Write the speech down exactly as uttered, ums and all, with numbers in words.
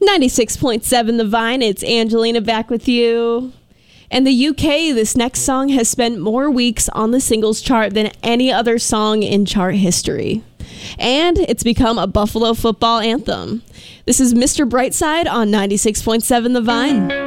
ninety-six point seven The Vine, it's Angelina back with you. In the U K, this next song has spent more weeks on the singles chart than any other song in chart history. And it's become a Buffalo football anthem. This is Mister Brightside on ninety-six point seven The Vine.